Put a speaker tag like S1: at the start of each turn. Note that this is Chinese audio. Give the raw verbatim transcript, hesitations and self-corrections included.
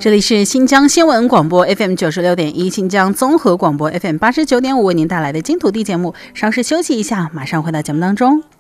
S1: 这里是新疆新闻广播 F M 九十六点一，新疆综合广播 F M 八十九点五，为您带来的金土地节目。稍事休息一下，马上回到节目当中。